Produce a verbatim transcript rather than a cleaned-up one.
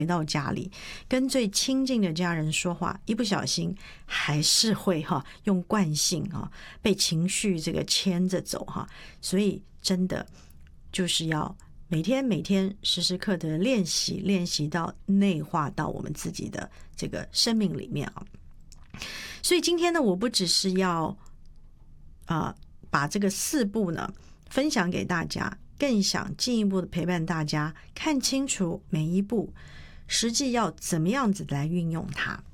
回到家里跟最亲近的家人说话，一不小心还是会哈用惯性哈被情绪这个牵着走哈，所以真的就是要每天每天时时刻刻的练习，练习到内化到我们自己的这个生命里面啊。所以今天呢，我不只是要啊、呃、把这个四步呢分享给大家，更想进一步的陪伴大家看清楚每一步实际要怎么样子来运用它。